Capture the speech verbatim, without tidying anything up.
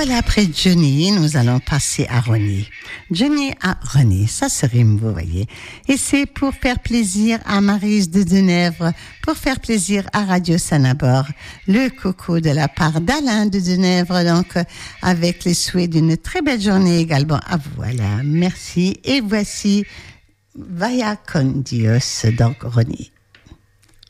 Voilà, après Johnny, nous allons passer à Ronnie. Johnny à Ronnie, ça se rime, vous voyez. Et c'est pour faire plaisir à Maryse de Denèvre, pour faire plaisir à Radio Sanabor, le coco de la part d'Alain de Denèvre, donc avec les souhaits d'une très belle journée également. Ah voilà, merci. Et voici Vaya con Dios, donc Ronnie.